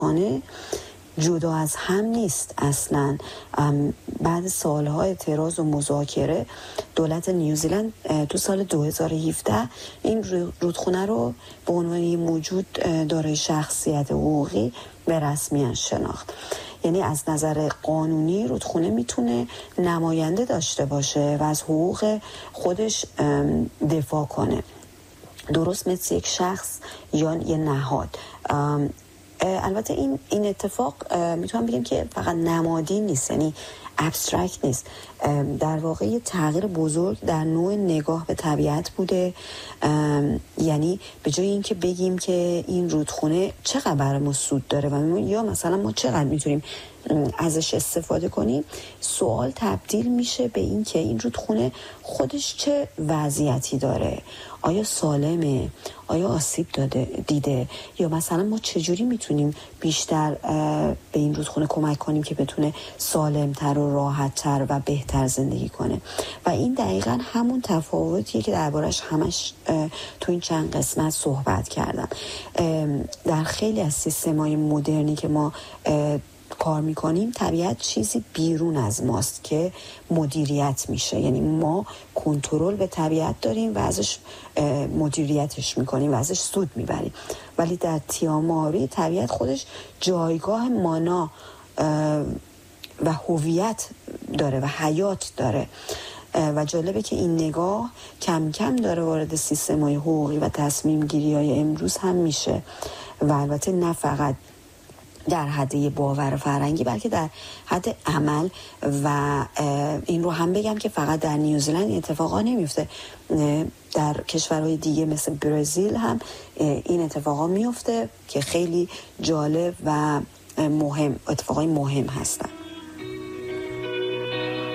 جدا از هم نیست اصلا. بعد سالهای اعتراض و مذاکره دولت نیوزیلند تو سال 2017 این رودخونه رو به عنوان موجود دارای شخصیت حقوقی به رسمیت شناخت. یعنی از نظر قانونی رودخونه میتونه نماینده داشته باشه و از حقوق خودش دفاع کنه، درست مثل یک شخص یا یه نهاد. البته این اتفاق میتونم بگم که فقط نمادی نیست، یعنی ابسترکت نیست، در واقع یه تغییر بزرگ در نوع نگاه به طبیعت بوده. یعنی به جای اینکه بگیم که این رودخونه چقدر برای ما سود داره و یا مثلا ما چقدر میتونیم ازش استفاده کنیم، سوال تبدیل میشه به این که این رودخونه خودش چه وضعیتی داره، آیا سالمه، آیا آسیب دیده، یا مثلا ما چجوری میتونیم بیشتر به این رودخونه کمک کنیم که بتونه سالمتر و راحتتر و بهتر زندگی کنه. و این دقیقاً همون تفاوتیه که دربارش همش تو این چند قسمت صحبت کردم. در خیلی از سیستم‌های مدرنی که ما کار میکنیم طبیعت چیزی بیرون از ماست که مدیریت میشه، یعنی ما کنترل به طبیعت داریم و ازش مدیریتش میکنیم و ازش سود میبریم. ولی در تیاماری طبیعت خودش جایگاه مانا و هویت داره و حیات داره و جالبه که این نگاه کم کم داره وارد سیستم‌های حقوقی و تصمیم گیری‌های امروز هم میشه و البته نه فقط در حد باور فرهنگی بلکه در حد عمل. و این رو هم بگم که فقط در نیوزیلند این اتفاقا نمیفته، در کشورهای دیگه مثل برزیل هم این اتفاقا میفته که خیلی جالب و مهم، اتفاقای مهم هستن.